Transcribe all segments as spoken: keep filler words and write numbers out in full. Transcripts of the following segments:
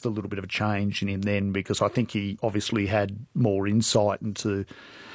noticed a little bit of a change in him then, because I think he obviously had more insight into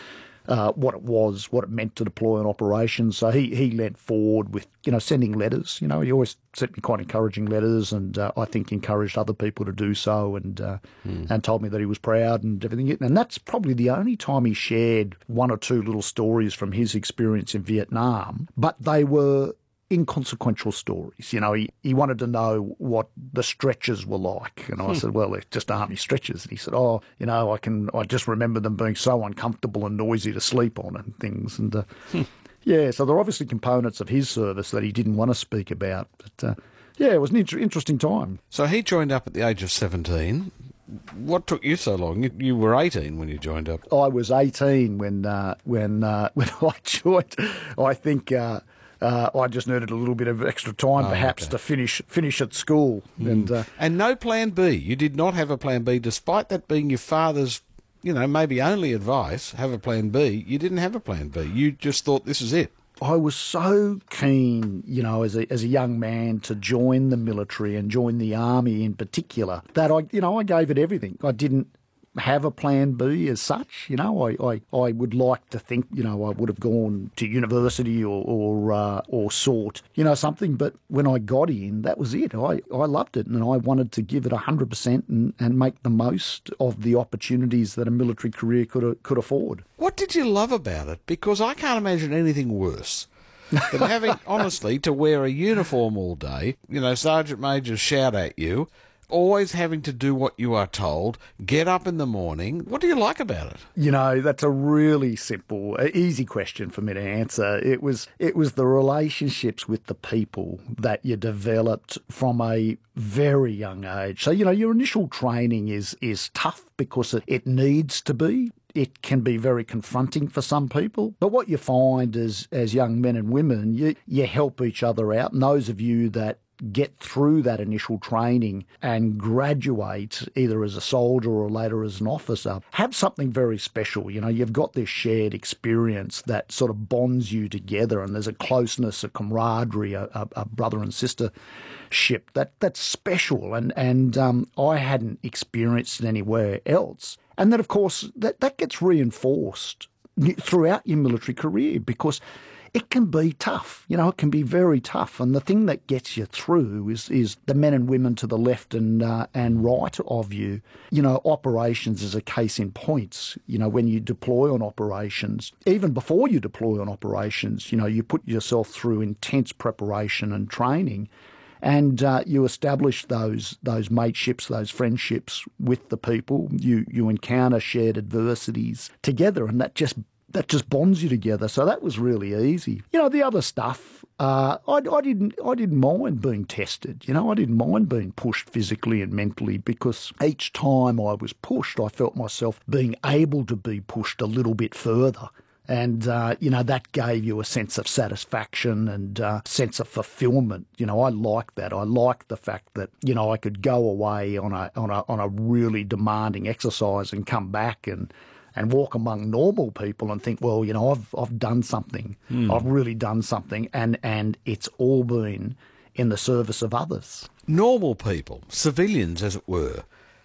Uh, what it was, what it meant to deploy on operations. So he, he led forward with, you know, sending letters. You know, he always sent me quite encouraging letters, and uh, I think encouraged other people to do so, and uh, mm. and told me that he was proud and everything. And that's probably the only time he shared one or two little stories from his experience in Vietnam, but they were inconsequential stories. You know, he, he wanted to know what the stretches were like. And I said, well, they're just army stretchers. And he said, oh, you know, I can, I just remember them being so uncomfortable and noisy to sleep on and things. And uh, yeah, so there are obviously components of his service that he didn't want to speak about. But uh, yeah, it was an inter- interesting time. So he joined up at the age of seventeen. What took you so long? You, you were eighteen when you joined up. I was eighteen when, uh, when, uh, when I joined. I think... Uh, Uh, I just needed a little bit of extra time, oh, perhaps, okay. to finish finish at school. Mm. And uh, and no plan B. You did not have a plan B, despite that being your father's, you know, maybe only advice, have a plan B. You didn't have a plan B. You just thought this is it. I was so keen, you know, as a as a young man to join the military and join the army in particular, that I, you know, I gave it everything. I didn't have a plan B as such. You know, I, I, I would like to think, you know, I would have gone to university or or, uh, or sought, you know, something. But when I got in, that was it. I, I loved it, and I wanted to give it one hundred percent and, and make the most of the opportunities that a military career could could afford. What did you love about it? Because I can't imagine anything worse than having, honestly, to wear a uniform all day, you know, sergeant majors shout at you, always having to do what you are told, get up in the morning. What do you like about it? You know, that's a really simple, easy question for me to answer. It was it was the relationships with the people that you developed from a very young age. So, you know, your initial training is is tough because it, it needs to be. It can be very confronting for some people. But what you find is, as young men and women, you, you help each other out. And those of you that get through that initial training and graduate either as a soldier or later as an officer, have something very special. You know, you've got this shared experience that sort of bonds you together, and there's a closeness, a camaraderie, a, a, a brother and sister ship that that's special, and and um, I hadn't experienced it anywhere else. And then, of course, that, that gets reinforced throughout your military career, because it can be tough. You know, it can be very tough. And the thing that gets you through is is the men and women to the left and uh, and right of you. You know, operations is a case in points. You know, when you deploy on operations, even before you deploy on operations, you know, you put yourself through intense preparation and training, and uh, you establish those those mateships, those friendships with the people. You you encounter shared adversities together, and that just that just bonds you together. So that was really easy. You know, the other stuff, uh, I, I didn't I didn't mind being tested. You know, I didn't mind being pushed physically and mentally, because each time I was pushed, I felt myself being able to be pushed a little bit further. And, uh, you know, that gave you a sense of satisfaction and uh, sense of fulfillment. You know, I like that. I like the fact that, you know, I could go away on a on a, on a really demanding exercise and come back and, and walk among normal people and think, well, you know, I've I've done something. Mm. I've really done something. And, and it's all been in the service of others. Normal people, civilians, as it were.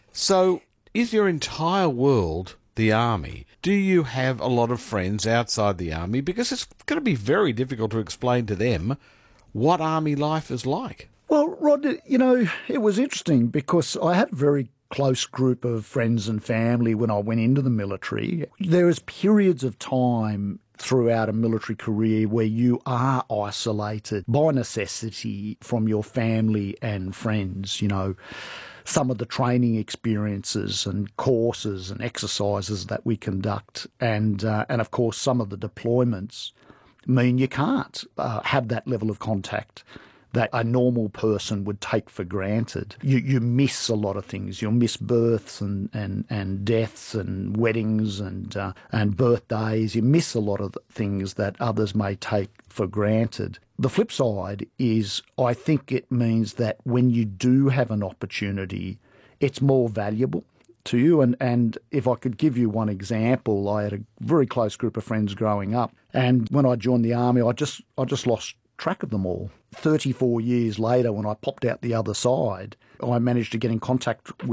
So is your entire world the army? Do you have a lot of friends outside the army? Because it's going to be very difficult to explain to them what army life is like. Well, Rod, you know, it was interesting because I had a very close group of friends and family when I went into the military. There is periods of time throughout a military career where you are isolated by necessity from your family and friends, you know. Some of the training experiences and courses and exercises that we conduct, and uh, and of course some of the deployments mean you can't uh, have that level of contact that a normal person would take for granted. You you miss a lot of things. You'll miss births and, and, and deaths and weddings and uh, and birthdays. You miss a lot of things that others may take for granted. The flip side is, I think it means that when you do have an opportunity, it's more valuable to you. And, and if I could give you one example, I had a very close group of friends growing up, and when I joined the army, I just I just lost track of them all. thirty-four years later, when I popped out the other side, I managed to get in contact with